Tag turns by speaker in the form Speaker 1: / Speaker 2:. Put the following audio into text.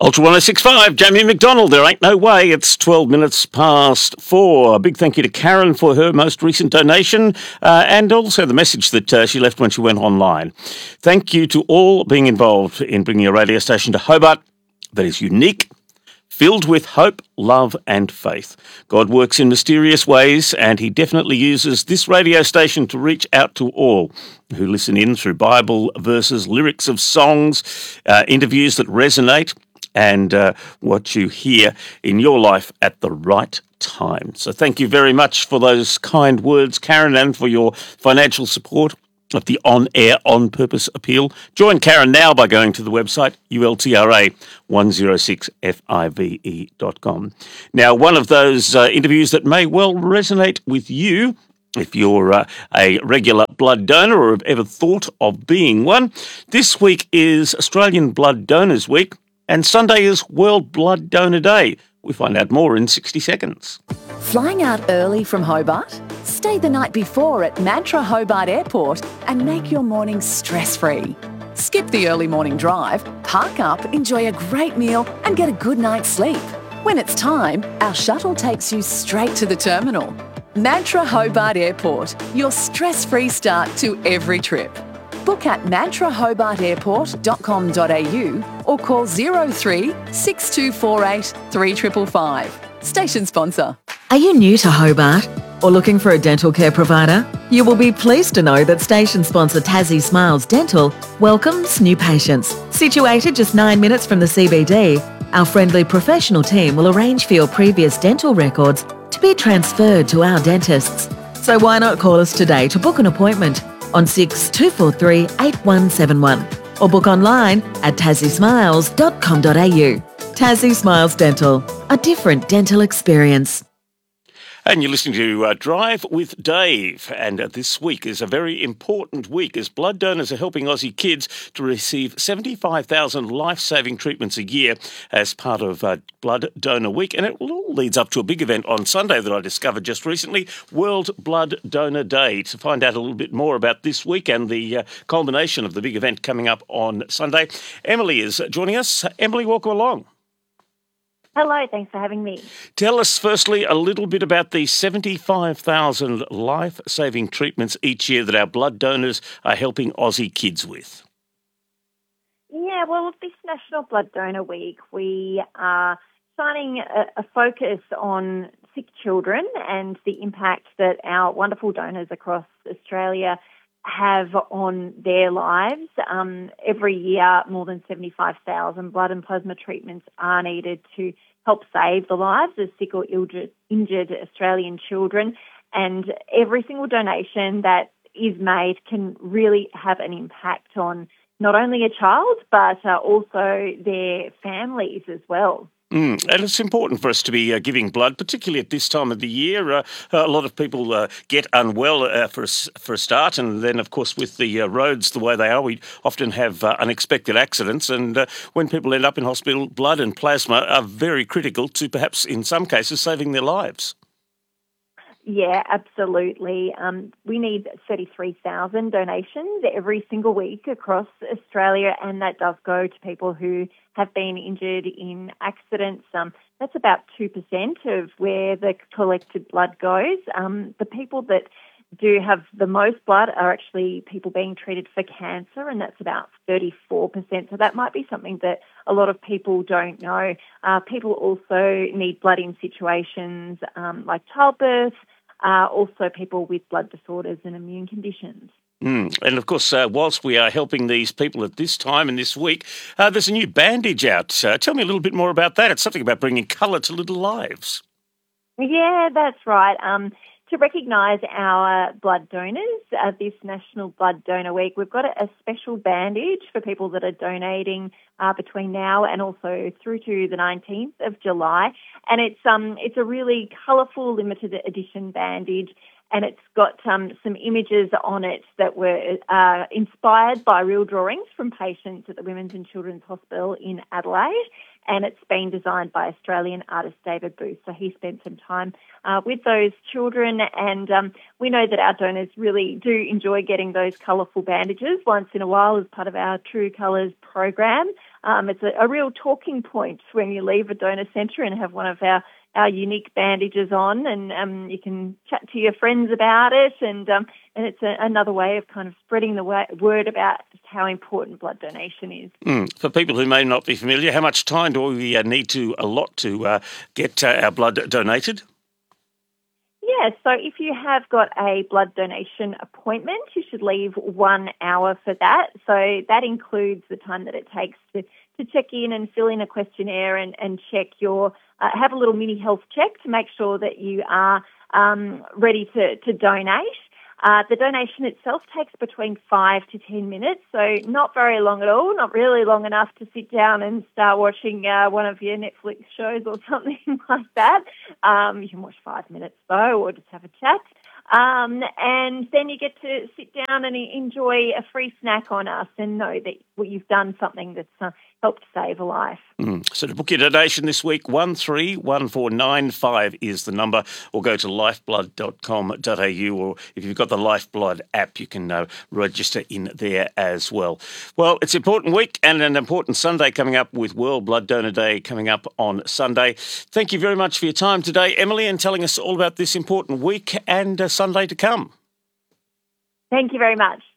Speaker 1: Ultra 1065, Jamie McDonald. There ain't no way. It's 12 minutes past 4. A big thank you to Karen for her most recent donation and also the message that she left when she went online. Thank you to all being involved in bringing a radio station to Hobart that is unique, filled with hope, love and faith. God works in mysterious ways, and he definitely uses this radio station to reach out to all who listen in through Bible verses, lyrics of songs, interviews that resonate, and what you hear in your life at the right time. So thank you very much for those kind words, Karen, and for your financial support of the On-Air On Purpose appeal. Join Karen now by going to the website ultra106five.com. Now, one of those interviews that may well resonate with you, if you're a regular blood donor or have ever thought of being one, this week is Australian Blood Donors Week, and Sunday is World Blood Donor Day. We find out more in 60 seconds.
Speaker 2: Flying out early from Hobart? Stay the night before at Mantra Hobart Airport and make your morning stress-free. Skip the early morning drive, park up, enjoy a great meal and get a good night's sleep. When it's time, our shuttle takes you straight to the terminal. Mantra Hobart Airport, your stress-free start to every trip. Book at mantrahobartairport.com.au or call 03 6248 3555. Station sponsor.
Speaker 3: Are you new to Hobart or looking for a dental care provider? You will be pleased to know that station sponsor Tassie Smiles Dental welcomes new patients. Situated just 9 minutes from the CBD, our friendly professional team will arrange for your previous dental records to be transferred to our dentists. So why not call us today to book an appointment on 6243 8171 or book online at tassiesmiles.com.au. Tassie Smiles Dental, a different dental experience.
Speaker 1: And you're listening to Drive with Dave, and this week is a very important week as blood donors are helping Aussie kids to receive 75,000 life-saving treatments a year as part of Blood Donor Week, and it all leads up to a big event on Sunday that I discovered just recently, World Blood Donor Day. To find out a little bit more about this week and the culmination of the big event coming up on Sunday, Emily is joining us. Emily, welcome along.
Speaker 4: Hello, thanks for having me.
Speaker 1: Tell us firstly a little bit about the 75,000 life-saving treatments each year that our blood donors are helping Aussie kids with.
Speaker 4: Yeah, well, this National Blood Donor Week, we are shining a focus on sick children and the impact that our wonderful donors across Australia have on their lives. Every year, more than 75,000 blood and plasma treatments are needed to help save the lives of sick or injured Australian children. And every single donation that is made can really have an impact on not only a child, but also their families as well.
Speaker 1: And it's important for us to be giving blood, particularly at this time of the year. A lot of people get unwell for a start, and then, of course, with the roads the way they are, we often have unexpected accidents. And when people end up in hospital, blood and plasma are very critical to perhaps, in some cases, saving their lives.
Speaker 4: Yeah, absolutely. We need 33,000 donations every single week across Australia, and that does go to people who have been injured in accidents. That's about 2% of where the collected blood goes. The people that do have the most blood are actually people being treated for cancer, and that's about 34%. So that might be something that a lot of people don't know. People also need blood in situations like childbirth, also people with blood disorders and immune conditions.
Speaker 1: And of course, whilst we are helping these people at this time and this week, there's a new bandage out. Tell me a little bit more about that. It's something about bringing colour to little lives.
Speaker 4: Yeah, that's right. To recognise our blood donors, this National Blood Donor Week, we've got a special bandage for people that are donating between now and also through to the 19th of July. And it's a really colourful limited edition bandage, and it's got some images on it that were inspired by real drawings from patients at the Women's and Children's Hospital in Adelaide. And it's been designed by Australian artist David Booth. So he spent some time with those children, and we know that our donors really do enjoy getting those colourful bandages once in a while as part of our True Colours program. It's a real talking point when you leave a donor centre and have one of our unique bandages on, and you can chat to your friends about it, and it's another way of kind of spreading the word about just how important blood donation is.
Speaker 1: For people who may not be familiar, how much time do we need to allot to get our blood donated?
Speaker 4: Yeah, so if you have got a blood donation appointment, you should leave 1 hour for that. So that includes the time that it takes to check in and fill in a questionnaire and check your, have a little mini health check to make sure that you are ready to donate. The donation itself takes between 5 to 10 minutes, so not very long at all, not really long enough to sit down and start watching one of your Netflix shows or something like that. You can watch 5 minutes though, or just have a chat. And then you get to sit down and enjoy a free snack on us and know that you've done something that's helped save a life.
Speaker 1: So to book your donation this week, 131495 is the number, or go to lifeblood.com.au, or if you've got the Lifeblood app, you can register in there as well. Well, it's an important week and an important Sunday coming up, with World Blood Donor Day coming up on Sunday. Thank you very much for your time today, Emily, and telling us all about this important week and Sunday to come.
Speaker 4: Thank you very much.